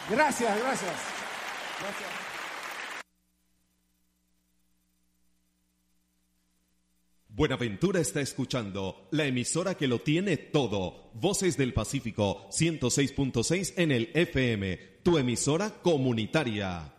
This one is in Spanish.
Gracias, gracias. Gracias. Buenaventura está escuchando la emisora que lo tiene todo. Voces del Pacífico 106.6 en el FM, tu emisora comunitaria.